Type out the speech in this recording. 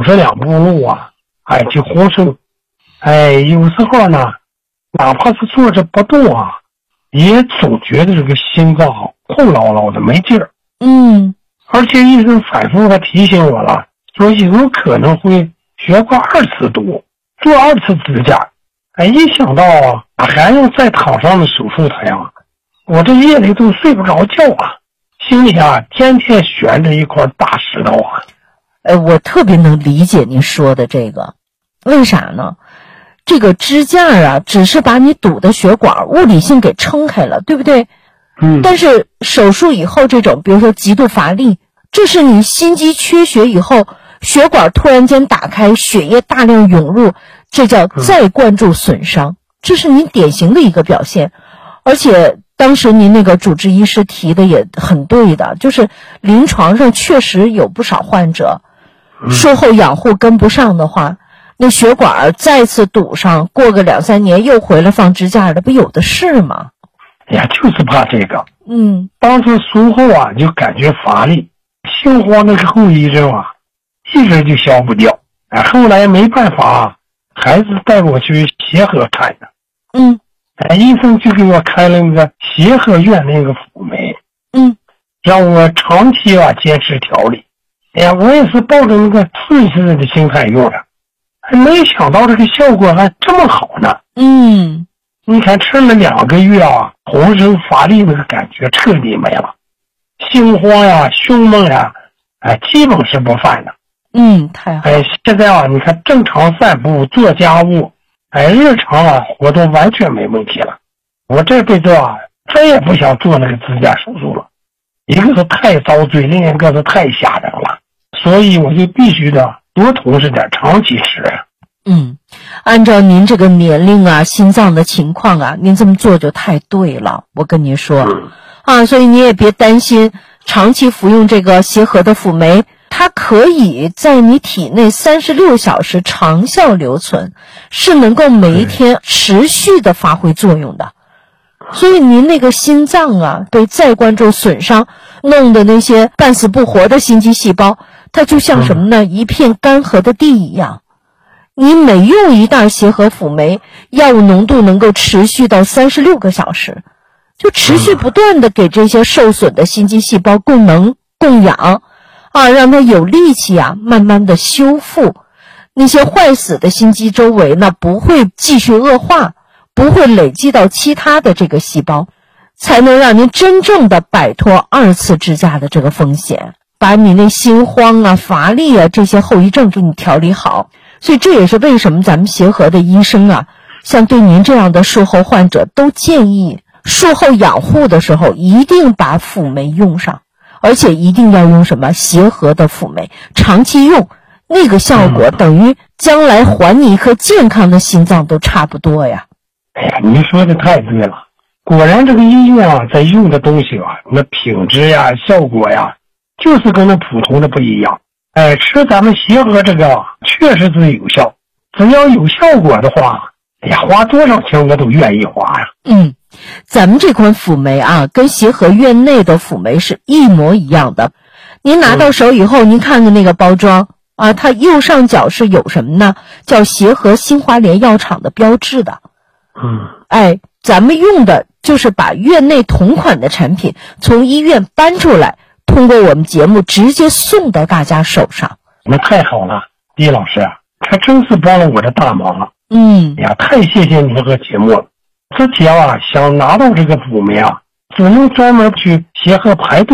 52步路啊，去活生。有时候呢，哪怕是坐着不动啊，也总觉得这个心脏空落落的没劲儿。而且医生反复的提醒我了，说有可能会血管2次堵，做2次支架。一想到还要再躺上的手术台啊，我这夜里都睡不着觉啊，心里天天悬着一块大石头啊。 我特别能理解您说的这个，为啥呢？这个支架只是把你堵的血管物理性给撑开了，对不对？但是手术以后这种，比如说极度乏力，这是你心肌缺血以后，血管突然间打开，血液大量涌入，这叫再灌注损伤，这是您典型的一个表现。而且当时您那个主治医师提的也很对的，就是临床上确实有不少患者，术后养护跟不上的话，那血管再次堵上，过个2-3年又回来放支架的，不有的是吗？ 就是怕这个。当时术后就感觉乏力，心慌那个后遗症一直就消不掉。后来没办法，孩子带我去协和看的。医生就给我开了那个协和院那个辅酶。让我长期坚持调理。我也是抱着那个试试的心态用的，没想到这个效果还这么好呢。你看吃了2个月浑身乏力那个感觉彻底没了，心慌胸闷基本是不犯的。 太好。 现在你看正常散步做家务，日常活动完全没问题了。我这辈子再也不想做那个支架手术了，一个是太遭罪，另一个是太吓人了，所以我就必须的多从事点长期吃。 按照您这个年龄心脏的情况您这么做就太对了，我跟您说所以你也别担心，长期服用这个协和的辅酶，它可以在你体内36小时长效留存，是能够每一天持续的发挥作用的。所以您那个心脏被再灌注损伤弄的那些半死不活的心肌细胞，它就像什么呢？一片干涸的地一样。你每用一袋协和辅酶，药物浓度能够持续到36个小时，就持续不断的给这些受损的心肌细胞供能供氧让它有力气慢慢的修复。那些坏死的心肌周围呢，不会继续恶化，不会累积到其他的这个细胞，才能让您真正的摆脱2次支架的这个风险，把你那心慌乏力这些后遗症给你调理好。所以这也是为什么咱们协和的医生像对您这样的术后患者都建议术后养护的时候一定把辅酶用上，而且一定要用什么协和的辅酶，长期用，那个效果等于将来还你一颗健康的心脏都差不多呀。 您说的太对了，果然这个医院在用的东西那品质效果就是跟那普通的不一样。吃咱们协和这个确实是有效，只要有效果的话，花多少钱我都愿意花呀。 咱们这款辅酶跟协和院内的辅酶是一模一样的。您拿到手以后，您看看那个包装它右上角是有什么呢？叫协和新华联药厂的标志的。咱们用的就是把院内同款的产品从医院搬出来，通过我们节目直接送到大家手上。 那太好了，李老师还真是帮了我的大忙了。太谢谢您和节目了。之前想拿到这个辅酶只能专门去协和排队